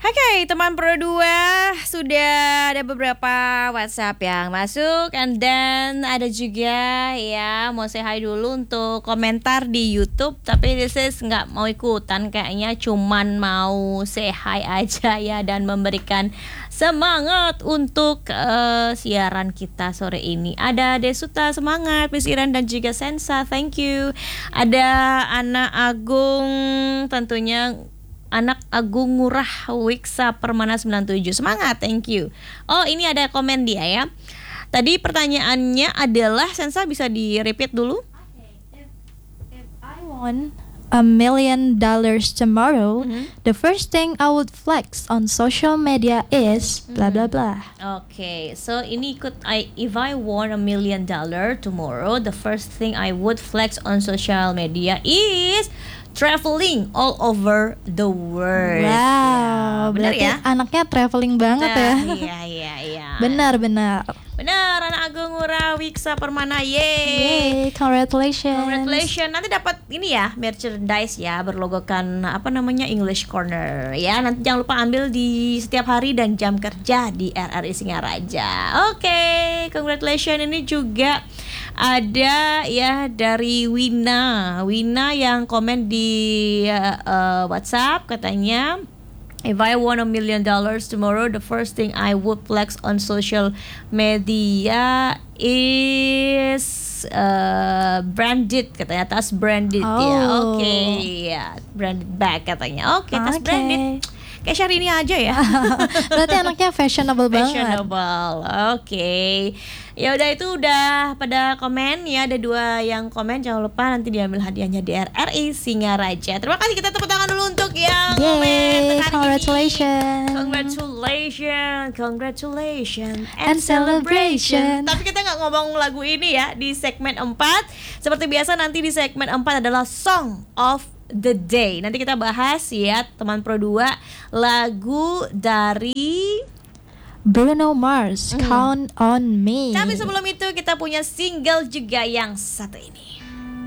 Oke, teman Pro 2, sudah ada beberapa WhatsApp yang masuk, and then ada juga ya mau say hi dulu untuk komentar di YouTube, tapi this is nggak mau ikutan kayaknya, cuman mau say hi aja ya dan memberikan semangat untuk siaran kita sore ini. Ada Desuta semangat, Miss Iran dan juga Sensa, thank you. Ada Anak Agung, tentunya Anak Agung Ngurah Wiksa Permana 97. Semangat, thank you. Oh, ini ada komen dia ya. Tadi pertanyaannya adalah, Sensa bisa di-repeat dulu? If I won $1 million tomorrow, the first thing I would flex on social media is blah blah blah. Okay, so ini if I won $1 million tomorrow, the first thing I would flex on social media is traveling all over the world. Wow, ya, benar berarti ya? anaknya traveling banget ya. Iya. Benar. Benar, Anak Agung Ngurah Wiksa Permana. Yay, congratulations. Nanti dapat ini ya, merchandise ya, berlogokan English Corner ya. Nanti jangan lupa ambil di setiap hari dan jam kerja di RRI Singaraja. Oke, congratulations. Ini juga ada ya dari Wina yang komen di WhatsApp, katanya, if I won $1 million tomorrow, the first thing I would flex on social media is branded, katanya, tas branded ya. Oke, ya, branded bag katanya. Oke, tas branded. Kayak Syahrini aja ya. Berarti anaknya fashionable banget. Oke. Ya udah, itu udah pada komen ya, ada 2 yang komen, jangan lupa nanti diambil hadiahnya di RRI Singaraja. Terima kasih, kita tepuk tangan dulu untuk yang komen. Congratulations and celebration. Tapi kita nggak ngomong lagu ini ya di segmen 4. Seperti biasa nanti di segmen 4 adalah Song of the Day. Nanti kita bahas ya teman Pro 2, lagu dari Bruno Mars, Count on Me. Tapi sebelum itu kita punya single juga yang satu ini.